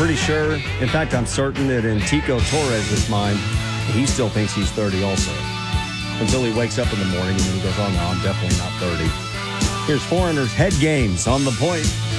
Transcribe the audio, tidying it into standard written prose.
pretty sure, in fact, I'm certain that in Tico Torres' mind, he still thinks he's 30 also. Until he wakes up in the morning and then he goes, oh no, I'm definitely not 30. Here's Foreigner's Head Games on The Point.